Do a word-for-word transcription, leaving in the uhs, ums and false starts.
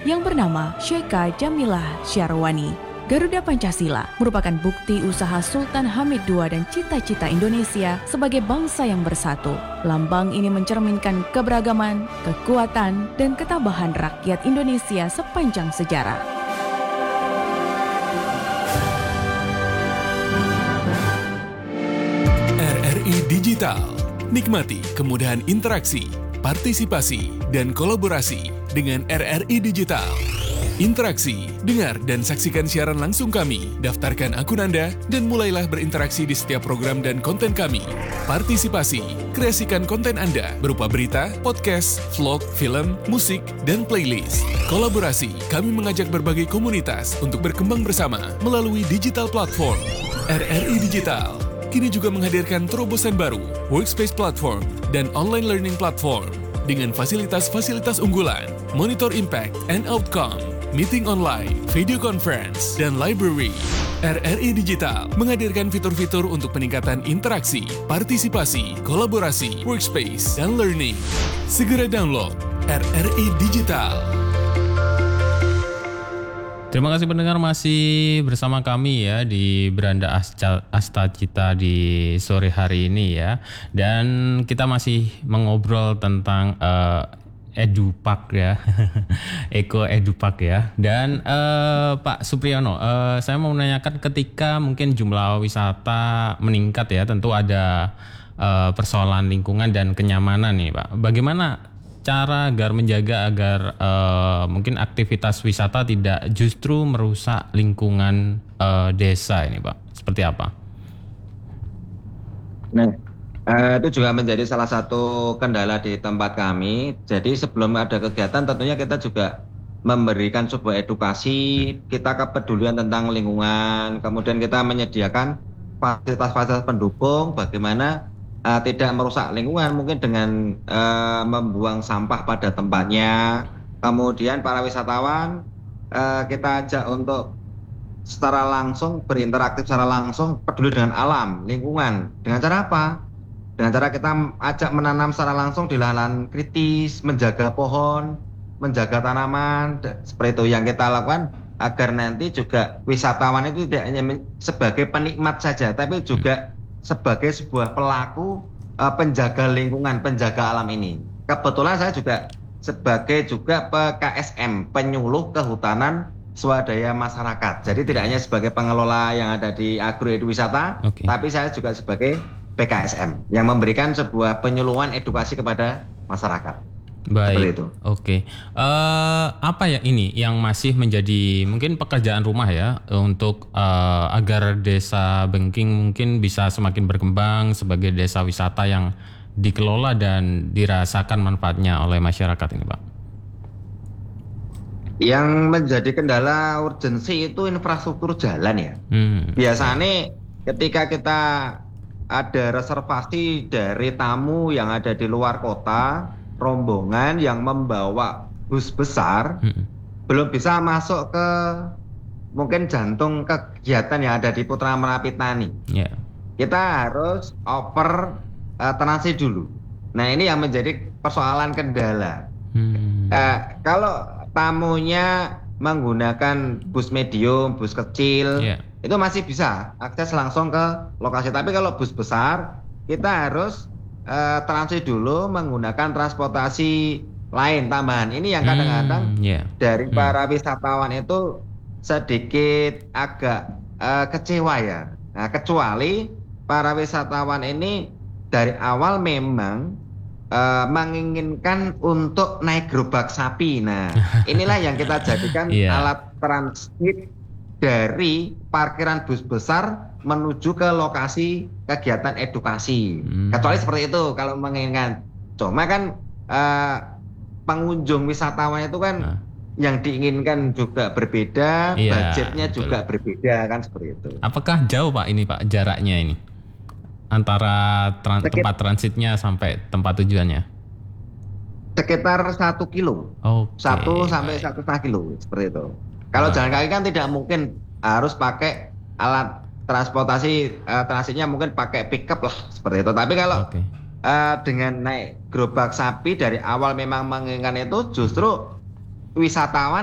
yang bernama Sheikha Jamilah Syarwani. Garuda Pancasila merupakan bukti usaha Sultan Hamid kedua dan cita-cita Indonesia sebagai bangsa yang bersatu. Lambang ini mencerminkan keberagaman, kekuatan, dan ketabahan rakyat Indonesia sepanjang sejarah. R R I Digital. Nikmati kemudahan interaksi, partisipasi, dan kolaborasi dengan R R I Digital. Interaksi, dengar dan saksikan siaran langsung kami, daftarkan akun Anda, dan mulailah berinteraksi di setiap program dan konten kami. Partisipasi, kreasikan konten Anda berupa berita, podcast, vlog, film, musik, dan playlist. Kolaborasi, kami mengajak berbagai komunitas untuk berkembang bersama melalui digital platform. R R I Digital kini juga menghadirkan terobosan baru, workspace platform, dan online learning platform dengan fasilitas-fasilitas unggulan, monitor impact and outcome, meeting online, video conference, dan library. R R I Digital menghadirkan fitur-fitur untuk peningkatan interaksi, partisipasi, kolaborasi, workspace, dan learning. Segera download R R I Digital. Terima kasih pendengar masih bersama kami ya di Beranda Asta Cita di sore hari ini ya. Dan kita masih mengobrol tentang uh, Edupak ya, Eko Edupak ya. Dan uh, Pak Supriyono, uh, saya mau menanyakan ketika mungkin jumlah wisata meningkat ya, tentu ada uh, persoalan lingkungan dan kenyamanan nih Pak. Bagaimana cara agar menjaga agar uh, mungkin aktivitas wisata tidak justru merusak lingkungan uh, desa ini Pak? Seperti apa? Nah, uh, itu juga menjadi salah satu kendala di tempat kami. Jadi sebelum ada kegiatan tentunya kita juga memberikan sebuah edukasi, kita kepedulian tentang lingkungan, kemudian kita menyediakan fasilitas-fasilitas pendukung bagaimana Uh, tidak merusak lingkungan, mungkin dengan uh, membuang sampah pada tempatnya. Kemudian para wisatawan uh, kita ajak untuk secara langsung berinteraksi secara langsung, peduli dengan alam, lingkungan. Dengan cara apa? Dengan cara kita ajak menanam secara langsung di lahan kritis, menjaga pohon, menjaga tanaman, seperti itu yang kita lakukan agar nanti juga wisatawan itu tidak hanya sebagai penikmat saja, tapi juga sebagai sebuah pelaku uh, penjaga lingkungan, penjaga alam ini. Kebetulan saya juga sebagai juga P K S M, penyuluh kehutanan swadaya masyarakat. Jadi tidak hanya sebagai pengelola yang ada di agrowisata, okay, tapi saya juga sebagai P K S M yang memberikan sebuah penyuluhan edukasi kepada masyarakat. Baik, oke. Okay. Uh, apa ya ini yang masih menjadi mungkin pekerjaan rumah ya untuk uh, agar desa Bengking mungkin bisa semakin berkembang sebagai desa wisata yang dikelola dan dirasakan manfaatnya oleh masyarakat ini Pak? Yang menjadi kendala urgensi itu infrastruktur jalan ya. Hmm. Biasanya ketika kita ada reservasi dari tamu yang ada di luar kota, rombongan yang membawa bus besar hmm. belum bisa masuk ke mungkin jantung kegiatan yang ada di Putra Merapi Tani. Yeah. Kita harus oper uh, transit dulu. Nah ini yang menjadi persoalan kendala. Hmm. Uh, kalau tamunya menggunakan bus medium, bus kecil, yeah, itu masih bisa akses langsung ke lokasi. Tapi kalau bus besar kita harus Uh, transit dulu menggunakan transportasi lain tambahan. Ini yang kadang-kadang hmm, yeah. dari hmm. para wisatawan itu sedikit agak uh, kecewa ya. Nah, kecuali para wisatawan ini dari awal memang uh, menginginkan untuk naik gerobak sapi. Nah, inilah yang kita jadikan yeah. alat transit dari parkiran bus besar menuju ke lokasi kegiatan edukasi. Hmm. Kecuali seperti itu kalau menginginkan. Cuma kan uh, pengunjung wisatawan itu kan nah. yang diinginkan juga berbeda, iya, budgetnya betul. juga berbeda kan seperti itu. Apakah jauh Pak ini Pak jaraknya ini antara tran- Sekit- tempat transitnya sampai tempat tujuannya? Sekitar satu kilo, okay, satu sampai satu setengah kilo seperti itu. Kalau oh. jalan kaki kan tidak mungkin harus pakai alat transportasi uh, transitnya mungkin pakai pickup lah seperti itu. Tapi kalau okay. uh, dengan naik gerobak sapi dari awal memang menginginkan itu justru wisatawan